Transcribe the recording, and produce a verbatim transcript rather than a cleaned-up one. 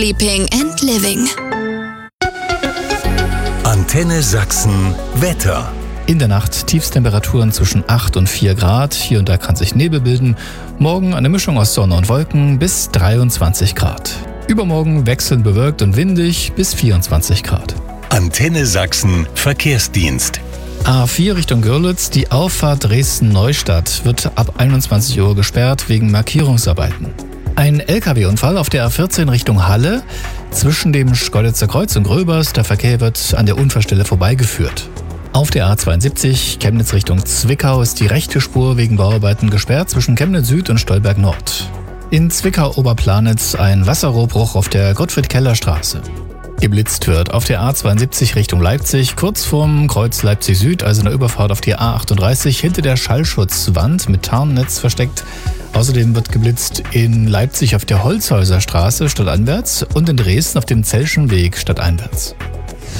Sleeping and Living. Antenne Sachsen Wetter. In der Nacht Tiefstemperaturen zwischen acht und vier Grad. Hier und da kann sich Nebel bilden. Morgen eine Mischung aus Sonne und Wolken bis dreiundzwanzig Grad. Übermorgen wechselnd bewölkt und windig bis vierundzwanzig Grad. Antenne Sachsen Verkehrsdienst. A vier Richtung Görlitz, die Auffahrt Dresden-Neustadt wird ab einundzwanzig Uhr gesperrt wegen Markierungsarbeiten. Ein L K W-Unfall auf der A vierzehn Richtung Halle. Zwischen dem Schkeuditzer Kreuz und Gröbers, der Verkehr wird an der Unfallstelle vorbeigeführt. Auf der A zweiundsiebzig Chemnitz Richtung Zwickau ist die rechte Spur wegen Bauarbeiten gesperrt zwischen Chemnitz Süd und Stolberg Nord. In Zwickau-Oberplanitz ein Wasserrohrbruch auf der Gottfried-Keller-Straße. Geblitzt wird auf der A zweiundsiebzig Richtung Leipzig, kurz vorm Kreuz Leipzig Süd, also in der Überfahrt auf die A achtunddreißig, hinter der Schallschutzwand mit Tarnnetz versteckt. Außerdem wird geblitzt in Leipzig auf der Holzhäuser Straße stadteinwärts und in Dresden auf dem Zellschen Weg stadteinwärts.